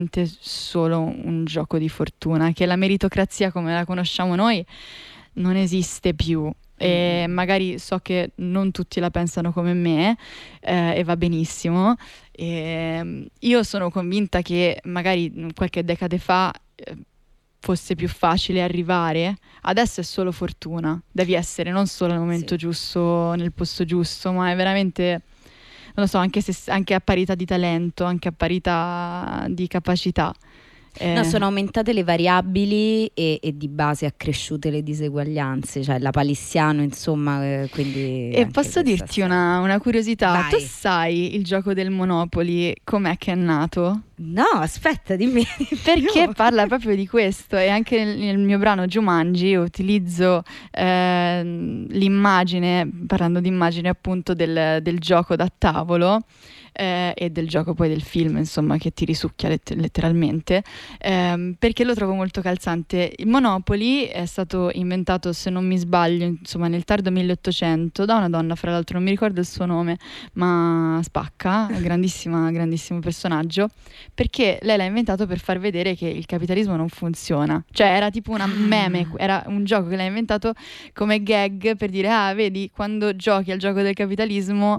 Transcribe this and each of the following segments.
solo un gioco di fortuna, che la meritocrazia come la conosciamo noi non esiste più. E magari so che non tutti la pensano come me, e va benissimo. Io sono convinta che magari qualche decade fa fosse più facile arrivare. Adesso è solo fortuna, devi essere non solo al momento giusto, nel posto giusto, ma è veramente, non lo so, anche a parità di talento, anche a parità di capacità. No, sono aumentate le variabili e di base accresciute le diseguaglianze, cioè la palissiano, insomma, quindi... E posso dirti una curiosità? Vai. Tu sai il gioco del Monopoli com'è che è nato? No, aspetta, dimmi. Perché parla proprio di questo, e anche nel mio brano Jumanji utilizzo l'immagine, parlando di immagine appunto del gioco da tavolo, e del gioco poi del film, insomma, che ti risucchia letteralmente, perché lo trovo molto calzante. Il Monopoly è stato inventato, se non mi sbaglio, insomma, nel tardo 1800 da una donna, fra l'altro non mi ricordo il suo nome, ma spacca, grandissimo personaggio, perché lei l'ha inventato per far vedere che il capitalismo non funziona. Cioè era tipo una meme, era un gioco che l'ha inventato come gag per dire: ah, vedi, quando giochi al gioco del capitalismo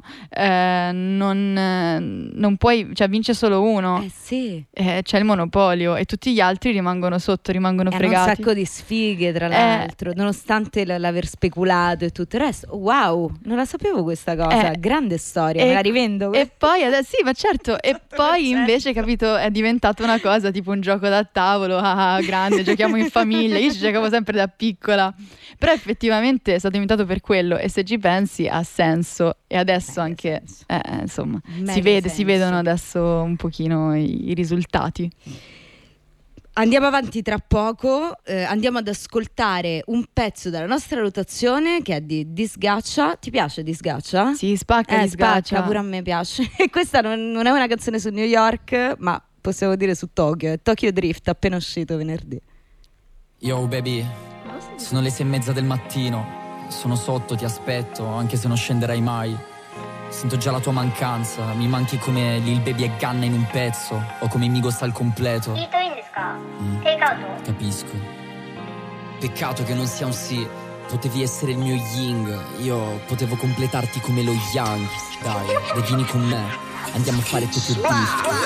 non puoi, cioè vince solo uno. Sì. C'è il monopolio e tutti gli altri rimangono sotto, rimangono fregati. Hanno un sacco di sfighe, tra l'altro, nonostante l'aver speculato e tutto il resto. Wow, non la sapevo questa cosa. Grande storia, me la rivendo. E poi adesso, sì, ma certo, e poi invece, capito, è diventata una cosa tipo un gioco da tavolo, grande, giochiamo in famiglia. Io ci giocavo sempre da piccola, però effettivamente è stato inventato per quello, e se ci pensi ha senso. E adesso anche insomma si vedono adesso un pochino i risultati. Andiamo avanti tra poco, andiamo ad ascoltare un pezzo della nostra rotazione che è di Disgaccia. Ti piace Disgaccia? Sì, spacca Disgaccia. Spacca, pure a me piace. E questa non è una canzone su New York, ma possiamo dire su Tokyo. È Tokyo Drift, appena uscito venerdì. Yo baby, sono le 6:30 del mattino. Sono sotto, ti aspetto, anche se non scenderai mai. Sento già la tua mancanza, mi manchi come Lil Baby e Ganna in un pezzo, o come Migos al completo. Capisco. Peccato che non sia un sì, potevi essere il mio yin, io potevo completarti come lo yang. Dai vieni con me, andiamo a fare Tokyo Drift.